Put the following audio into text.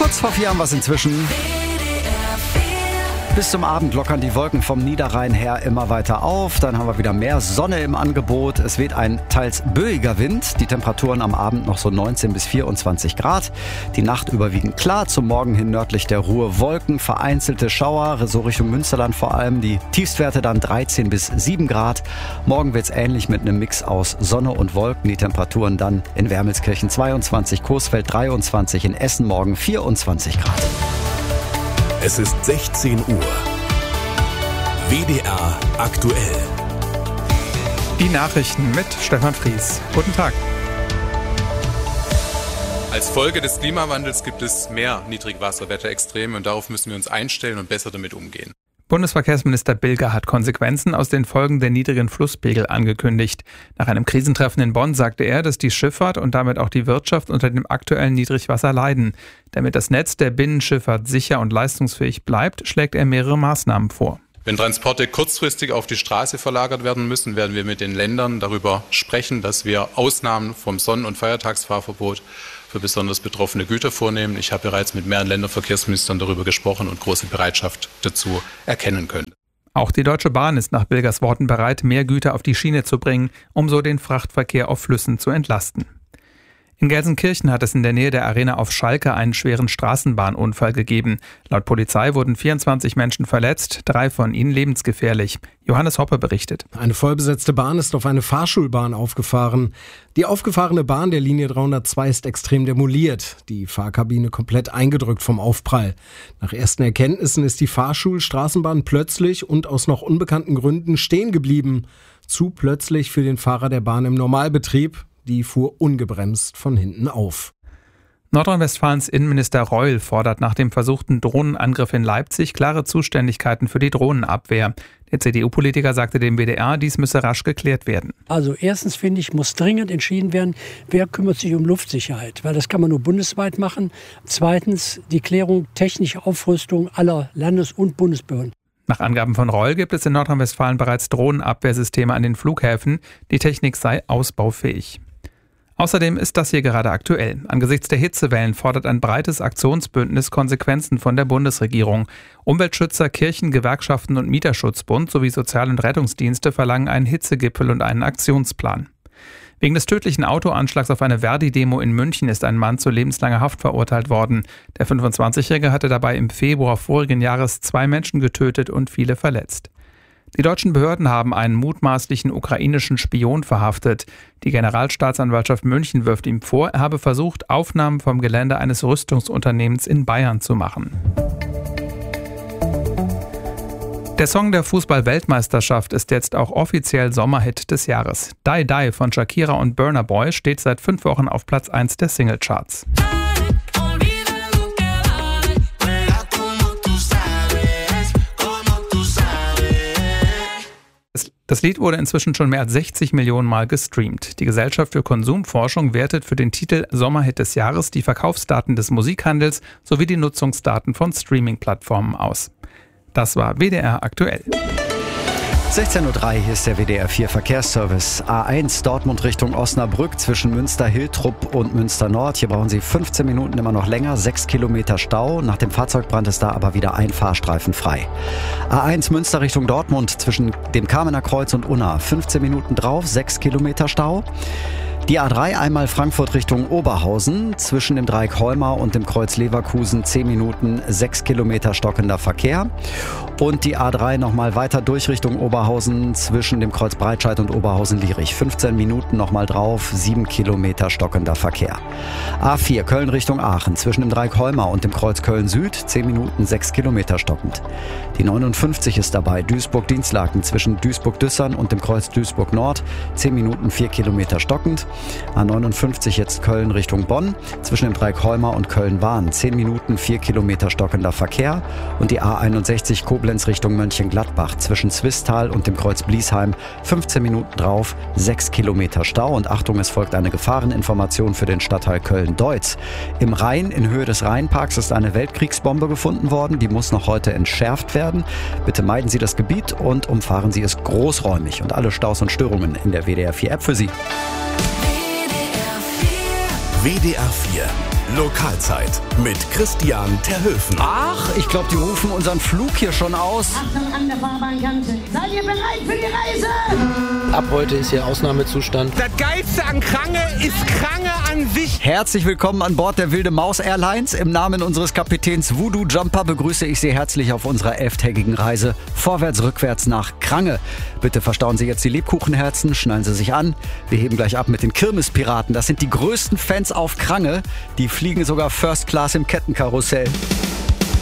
Kurz vor 4 haben wir es inzwischen. Bis zum Abend lockern die Wolken vom Niederrhein her immer weiter auf. Dann haben wir wieder mehr Sonne im Angebot. Es weht ein teils böiger Wind. Die Temperaturen am Abend noch so 19 bis 24 Grad. Die Nacht überwiegend klar. Zum Morgen hin nördlich der Ruhr Wolken, vereinzelte Schauer, so Richtung Münsterland vor allem. Die Tiefstwerte dann 13 bis 7 Grad. Morgen wird es ähnlich mit einem Mix aus Sonne und Wolken. Die Temperaturen dann in Wermelskirchen 22, Coesfeld 23, in Essen morgen 24 Grad. Es ist 16 Uhr. WDR aktuell. Die Nachrichten mit Stefan Fries. Guten Tag. Als Folge des Klimawandels gibt es mehr Niedrigwasserwetterextreme und darauf müssen wir uns einstellen und besser damit umgehen. Bundesverkehrsminister Bilger hat Konsequenzen aus den Folgen der niedrigen Flusspegel angekündigt. Nach einem Krisentreffen in Bonn sagte er, dass die Schifffahrt und damit auch die Wirtschaft unter dem aktuellen Niedrigwasser leiden. Damit das Netz der Binnenschifffahrt sicher und leistungsfähig bleibt, schlägt er mehrere Maßnahmen vor. Wenn Transporte kurzfristig auf die Straße verlagert werden müssen, werden wir mit den Ländern darüber sprechen, dass wir Ausnahmen vom Sonn- und Feiertagsfahrverbot für besonders betroffene Güter vornehmen. Ich habe bereits mit mehreren Länderverkehrsministern darüber gesprochen und große Bereitschaft dazu erkennen können. Auch die Deutsche Bahn ist nach Bilgers Worten bereit, mehr Güter auf die Schiene zu bringen, um so den Frachtverkehr auf Flüssen zu entlasten. In Gelsenkirchen hat es in der Nähe der Arena auf Schalke einen schweren Straßenbahnunfall gegeben. Laut Polizei wurden 24 Menschen verletzt, 3 von ihnen lebensgefährlich. Johannes Hoppe berichtet. Eine vollbesetzte Bahn ist auf eine Fahrschulbahn aufgefahren. Die aufgefahrene Bahn der Linie 302 ist extrem demoliert. Die Fahrkabine komplett eingedrückt vom Aufprall. Nach ersten Erkenntnissen ist die Fahrschulstraßenbahn plötzlich und aus noch unbekannten Gründen stehen geblieben. Zu plötzlich für den Fahrer der Bahn im Normalbetrieb. Die fuhr ungebremst von hinten auf. Nordrhein-Westfalens Innenminister Reul fordert nach dem versuchten Drohnenangriff in Leipzig klare Zuständigkeiten für die Drohnenabwehr. Der CDU-Politiker sagte dem WDR, dies müsse rasch geklärt werden. Also erstens finde ich, muss dringend entschieden werden, wer kümmert sich um Luftsicherheit, weil das kann man nur bundesweit machen. Zweitens die Klärung technische Aufrüstung aller Landes- und Bundesbehörden. Nach Angaben von Reul gibt es in Nordrhein-Westfalen bereits Drohnenabwehrsysteme an den Flughäfen. Die Technik sei ausbaufähig. Außerdem ist das hier gerade aktuell. Angesichts der Hitzewellen fordert ein breites Aktionsbündnis Konsequenzen von der Bundesregierung. Umweltschützer, Kirchen, Gewerkschaften und Mieterschutzbund sowie Sozial- und Rettungsdienste verlangen einen Hitzegipfel und einen Aktionsplan. Wegen des tödlichen Autoanschlags auf eine Verdi-Demo in München ist ein Mann zu lebenslanger Haft verurteilt worden. Der 25-Jährige hatte dabei im Februar vorigen Jahres 2 Menschen getötet und viele verletzt. Die deutschen Behörden haben einen mutmaßlichen ukrainischen Spion verhaftet. Die Generalstaatsanwaltschaft München wirft ihm vor, er habe versucht, Aufnahmen vom Gelände eines Rüstungsunternehmens in Bayern zu machen. Der Song der Fußball-Weltmeisterschaft ist jetzt auch offiziell Sommerhit des Jahres. Die Die von Shakira und Burna Boy steht seit 5 Wochen auf Platz 1 der Singlecharts. Das Lied wurde inzwischen schon mehr als 60 Millionen Mal gestreamt. Die Gesellschaft für Konsumforschung wertet für den Titel Sommerhit des Jahres die Verkaufsdaten des Musikhandels sowie die Nutzungsdaten von Streaming-Plattformen aus. Das war WDR aktuell. 16:03 Uhr, hier ist der WDR 4 Verkehrsservice. A1 Dortmund Richtung Osnabrück zwischen Münster-Hiltrup und Münster-Nord. Hier brauchen Sie 15 Minuten immer noch länger, 6 Kilometer Stau. Nach dem Fahrzeugbrand ist da aber wieder ein Fahrstreifen frei. A1 Münster Richtung Dortmund zwischen dem Kamener Kreuz und Unna. 15 Minuten drauf, 6 Kilometer Stau. Die A3 einmal Frankfurt Richtung Oberhausen, zwischen dem Dreieck Holmau und dem Kreuz Leverkusen 10 Minuten, 6 Kilometer stockender Verkehr. Und die A3 nochmal weiter durch Richtung Oberhausen, zwischen dem Kreuz Breitscheid und Oberhausen-Lierich. 15 Minuten nochmal drauf, 7 Kilometer stockender Verkehr. A4 Köln Richtung Aachen, zwischen dem Dreieck Holmau und dem Kreuz Köln-Süd, 10 Minuten, 6 Kilometer stockend. Die 59 ist dabei, Duisburg-Dienstlaken, zwischen Duisburg-Düssern und dem Kreuz Duisburg-Nord, 10 Minuten, 4 Kilometer stockend. A59 jetzt Köln Richtung Bonn, zwischen dem Dreieck Holmau und Köln-Wahn, 10 Minuten, 4 Kilometer stockender Verkehr. Und die A61 Koblenz Richtung Mönchengladbach, zwischen Zwistal und dem Kreuz Bliesheim, 15 Minuten drauf, 6 Kilometer Stau. Und Achtung, es folgt eine Gefahreninformation für den Stadtteil Köln-Deutz. Im Rhein, in Höhe des Rheinparks, ist eine Weltkriegsbombe gefunden worden. Die muss noch heute entschärft werden. Bitte meiden Sie das Gebiet und umfahren Sie es großräumig. Und alle Staus und Störungen in der WDR 4 App für Sie. WDR 4 Lokalzeit mit Christian Terhöfen. Ach, ich glaube, die rufen unseren Flug hier schon aus. Achtung an der Fahrbahnkante. Seid ihr bereit für die Reise? Ab heute ist hier Ausnahmezustand. Das Geilste an Krange ist Krange an sich. Herzlich willkommen an Bord der Wilde Maus Airlines. Im Namen unseres Kapitäns Voodoo Jumper begrüße ich Sie herzlich auf unserer 11-tägigen Reise vorwärts-rückwärts nach Krange. Bitte verstauen Sie jetzt die Lebkuchenherzen, schnallen Sie sich an. Wir heben gleich ab mit den Kirmespiraten. Das sind die größten Fans auf Krange. Die fliegen sogar First Class im Kettenkarussell.